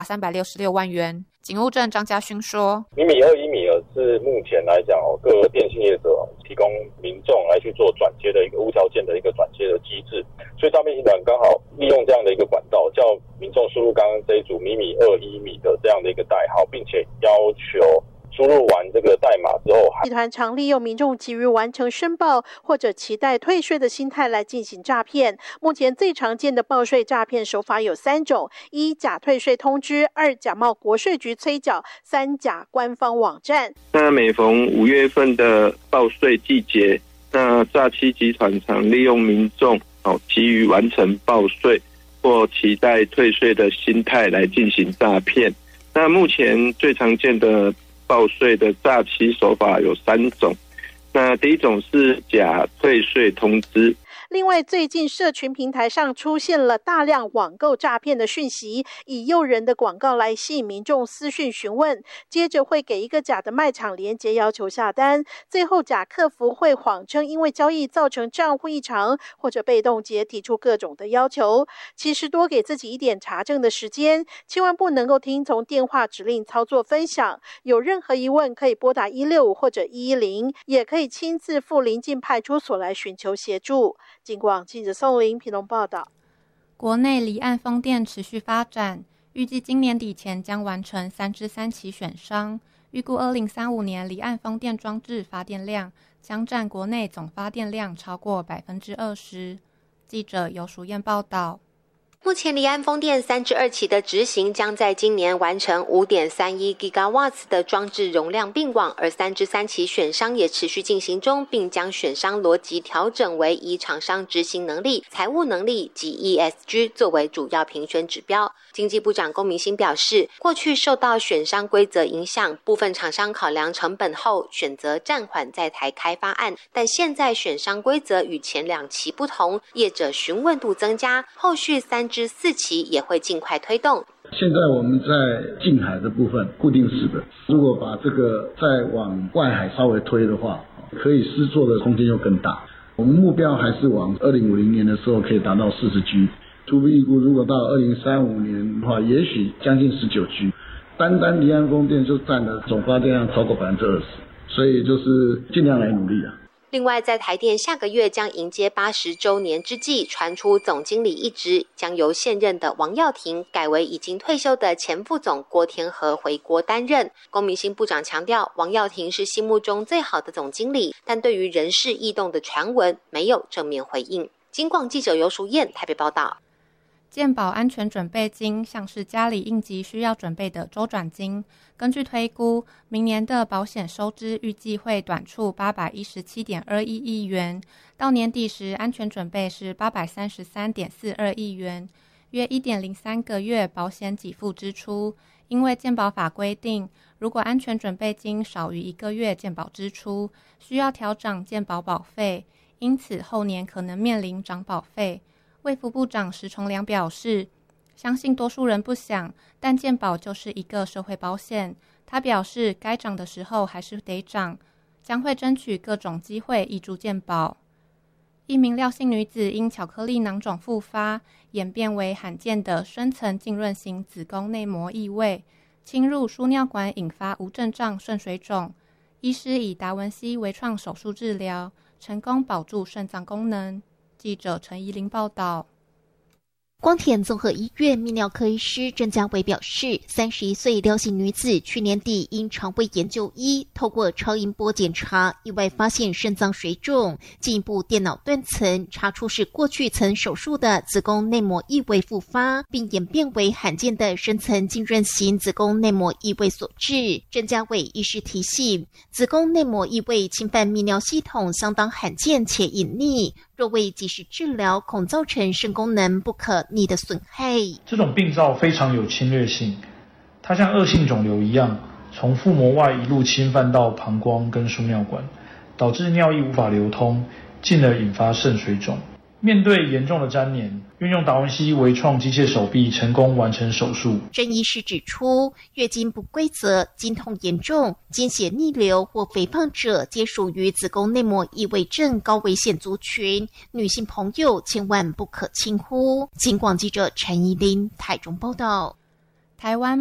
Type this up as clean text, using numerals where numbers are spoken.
366万元。警务证张家勋说米米2、米尔是目前来讲各电信业者提供民众来去做转接的一个无条件的一个转接的机制，所以诈骗集团刚好利用这样的一个管道，叫民众输入刚刚这一组米米2、米的这样的一个代号，并且要求输入完这个代码之后， 集团常利用民众急于完成申报或者期待退税的心态来进行诈骗。目前最常见的报税诈骗手法有3种：一、假退税通知；二、假冒国税局催缴；三、假官方网站。 那每逢5月份的报税季节，那诈欺集团常利用民众急于完成报税或期待退税的心态来进行诈骗。那目前最常见的报税的诈欺手法有3种，那第一种是假退税通知。 另外，最近社群平台上出现了大量网购诈骗的讯息，以诱人的广告来吸引民众私讯询问，接着会给一个假的卖场连结要求下单，最后假客服会谎称因为交易造成账户异常或者被冻结，提出各种的要求。其实多给自己一点查证的时间，千万不能够听从电话指令操作分享。有任何疑问可以拨打165或者110，也可以亲自赴邻近派出所来寻求协助。警广记者宋玲屏东报道。 国内离岸风电持续发展，预计今年底前将完成3支3期选商，预估2035年离岸风电装置发电量将占国内总发电量超过 20%。 记者游淑燕报道。 目前离岸风电3至2期的执行将在今年完成 5.31 gigawatts 的装置容量并网，而3至3期选商也持续进行中，并将选商逻辑调整为以厂商执行能力、财务能力及 ESG 作为主要评选指标。经济部长龚明鑫表示，过去受到选商规则影响，部分厂商考量成本后选择暂缓在台开发案，但现在选商规则与前2期不同，业者询问度增加，后续3至4期也会尽快推动。 现在我们在近海的部分固定式的，如果把这个再往外海稍微推的话，可以施作的空间又更大。我们目标还是往2050年的时候可以达到40G， 初步预估如果到2035年的话，也许将近19G， 单离岸风电就占了总发电量超过 20%， 所以就是尽量来努力啊。 另外，在台电下个月将迎接80周年之际，传出总经理一职将由现任的王耀庭改为已经退休的前副总郭天和回国担任。龚明鑫部长强调，王耀庭是心目中最好的总经理，但对于人事异动的传闻没有正面回应。警广记者游淑燕台北报道。 健保安全准备金像是家里应急需要准备的周转金，根据推估，明年的保险收支预计会短促 817.21 亿元，到年底时安全准备是 833.42 亿元，约 1.03 个月保险给付支出。因为健保法规定，如果安全准备金少于1个月健保支出，需要调涨健保保费，因此后年可能面临涨保费。卫福部长石崇良表示，相信多数人不想，但健保就是一个社会保险。他表示，该涨的时候还是得涨，将会争取各种机会挹注健保。一名廖姓女子因巧克力囊肿复发，演变为罕见的深层浸润型子宫内膜异位，侵入输尿管，引发无症状肾水肿。医师以达文西微创手术治疗，成功保住肾脏功能。记者陈怡玲报道。 光田综合医院泌尿科医师郑家伟表示，31岁廖姓女子去年底因肠胃炎就医，透过超音波检查，意外发现肾脏水肿，进一步电脑断层查出是过去曾手术的子宫内膜异位复发，并演变为罕见的深层浸润型子宫内膜异位所致。郑家伟医师提醒，子宫内膜异位侵犯泌尿系统相当罕见且隐匿，若未及时治疗，恐造成肾功能不可逆的损害。 这种病灶非常有侵略性，它像恶性肿瘤一样，从腹膜外一路侵犯到膀胱跟输尿管，导致尿液无法流通，进而引发肾水肿。面对严重的粘连，运用达文西微创机械手臂成功完成手术。 郑医师指出，月经不规则、经痛严重、经血逆流或肥胖者，皆属于子宫内膜异位症高危险族群，女性朋友千万不可轻忽。警广记者陈怡琳台中报道。 台湾